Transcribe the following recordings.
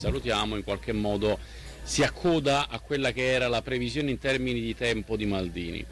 salutiamo, in qualche modo si accoda a quella che era la previsione in termini di tempo di Maldini.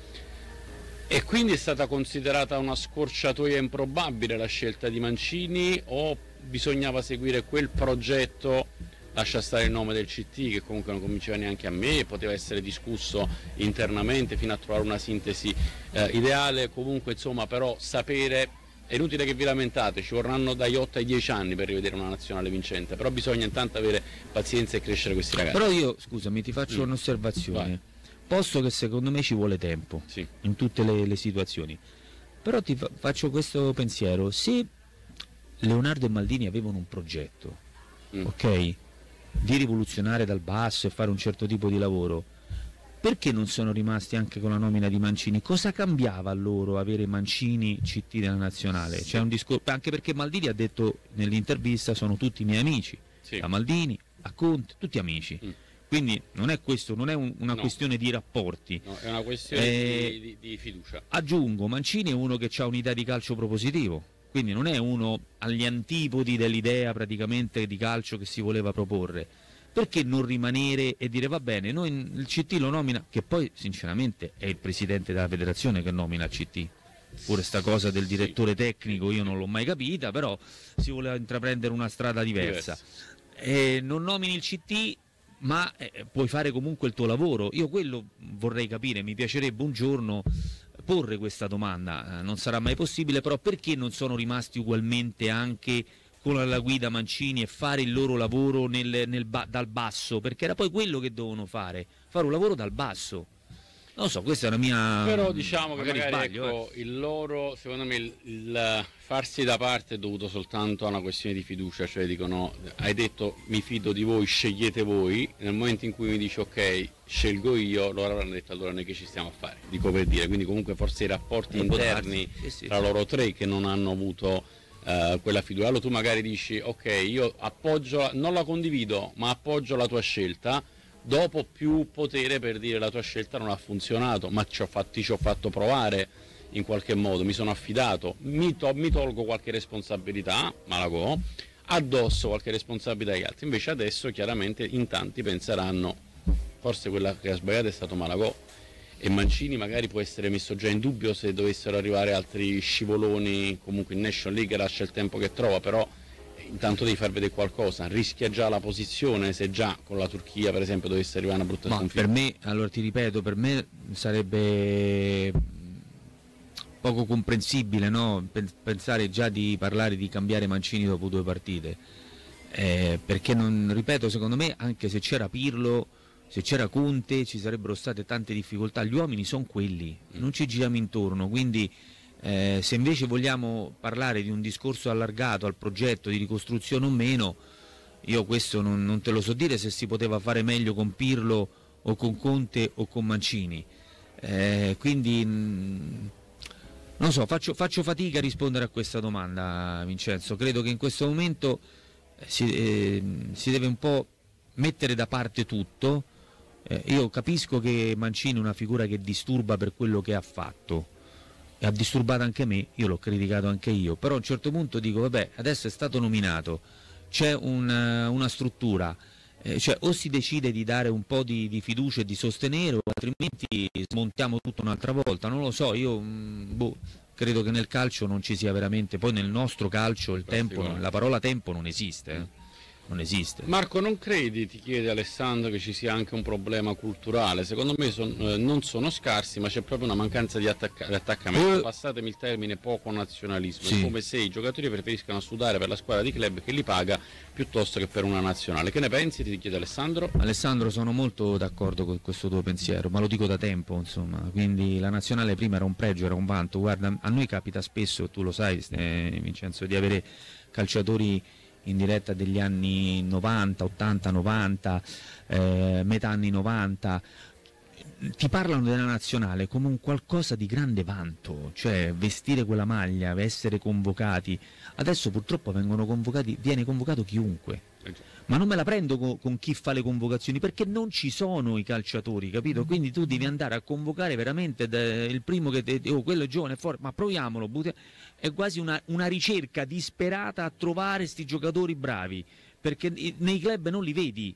E quindi è stata considerata una scorciatoia improbabile la scelta di Mancini, o bisognava seguire quel progetto, lascia stare il nome del CT che comunque non convinceva neanche a me, poteva essere discusso internamente fino a trovare una sintesi ideale, comunque insomma, però sapere, è inutile che vi lamentate, ci vorranno dagli 8 ai 10 anni per rivedere una nazionale vincente, però bisogna intanto avere pazienza e crescere questi ragazzi. Però io, scusami, ti faccio un'osservazione. Vai. Posto che secondo me ci vuole tempo, Sì. in tutte le situazioni, però ti faccio questo pensiero: se Leonardo e Maldini avevano un progetto, ok, di rivoluzionare dal basso e fare un certo tipo di lavoro, perché non sono rimasti anche con la nomina di Mancini? Cosa cambiava a loro avere Mancini CT della nazionale? C'è un discorso, anche perché Maldini ha detto nell'intervista: sono tutti miei amici, Sì. da Maldini a Conte, tutti amici. Quindi non è questo, non è una questione di rapporti. No, è una questione di fiducia. Aggiungo, Mancini è uno che ha un'idea di calcio propositivo, quindi non è uno agli antipodi dell'idea praticamente di calcio che si voleva proporre. Perché non rimanere e dire va bene, noi il CT lo nomina, che poi sinceramente è il presidente della federazione che nomina il CT. Pure sta cosa del direttore tecnico io non l'ho mai capita, però si voleva intraprendere una strada diversa. Non nomini il CT, ma puoi fare comunque il tuo lavoro. Io quello vorrei capire, mi piacerebbe un giorno porre questa domanda, non sarà mai possibile, però perché non sono rimasti ugualmente anche con la guida Mancini e fare il loro lavoro dal basso, perché era poi quello che dovevano fare un lavoro dal basso. Non lo so, questa è la mia... Però diciamo che magari sbaglio, ecco, il loro, secondo me, il farsi da parte è dovuto soltanto a una questione di fiducia, cioè dicono: hai detto mi fido di voi, scegliete voi, nel momento in cui mi dici ok, scelgo io, loro avranno detto allora noi che ci stiamo a fare, dico per dire, quindi comunque forse i rapporti interni tra loro tre che non hanno avuto quella fiducia. Allora tu magari dici ok, io appoggio, non la condivido, ma appoggio la tua scelta. Dopo più potere per dire la tua scelta non ha funzionato, ma ti ci ho fatto provare in qualche modo, mi sono affidato, mi tolgo qualche responsabilità, Malagò, addosso qualche responsabilità agli altri. Invece adesso chiaramente in tanti penseranno forse quella che ha sbagliato è stato Malagò, e Mancini magari può essere messo già in dubbio se dovessero arrivare altri scivoloni, comunque in National League lascia il tempo che trova, però intanto devi far vedere qualcosa, rischia già la posizione se già con la Turchia per esempio dovesse arrivare una brutta sconfitta. Per me, allora ti ripeto, per me sarebbe poco comprensibile, no? Pensare già di parlare di cambiare Mancini dopo 2 partite, perché non, ripeto, secondo me anche se c'era Pirlo, se c'era Conte, ci sarebbero state tante difficoltà. Gli uomini sono quelli, non ci giriamo intorno, quindi se invece vogliamo parlare di un discorso allargato al progetto di ricostruzione o meno, io questo non te lo so dire se si poteva fare meglio con Pirlo o con Conte o con Mancini, quindi non so, faccio fatica a rispondere a questa domanda, Vincenzo. Credo che in questo momento si deve un po' mettere da parte tutto. Io capisco che Mancini è una figura che disturba per quello che ha fatto, e ha disturbato anche me, io l'ho criticato anche io, però a un certo punto dico vabbè, adesso è stato nominato, c'è una struttura, cioè o si decide di dare un po' di fiducia e di sostenere, o altrimenti smontiamo tutto un'altra volta. Non lo so, io credo che nel calcio non ci sia veramente, poi nel nostro calcio il tempo, la parola tempo non esiste. Non esiste. Marco, non credi, ti chiede Alessandro, che ci sia anche un problema culturale? Secondo me non sono scarsi, ma c'è proprio una mancanza di attaccamento. Passatemi il termine, poco nazionalismo. Sì. È come se i giocatori preferiscano sudare per la squadra di club che li paga piuttosto che per una nazionale. Che ne pensi? Ti chiede Alessandro. Alessandro, sono molto d'accordo con questo tuo pensiero, ma lo dico da tempo, insomma. Quindi la nazionale prima era un pregio, era un vanto. Guarda, a noi capita spesso, tu lo sai, Vincenzo, di avere calciatori in diretta degli anni 90, 80, 90, metà anni 90, ti parlano della nazionale come un qualcosa di grande vanto, cioè vestire quella maglia, essere convocati. Adesso purtroppo viene convocato chiunque, ma non me la prendo con chi fa le convocazioni, perché non ci sono i calciatori, capito? Quindi tu devi andare a convocare veramente il primo che quello è giovane, è forte, ma proviamolo, è quasi una ricerca disperata a trovare sti giocatori bravi, perché nei club non li vedi,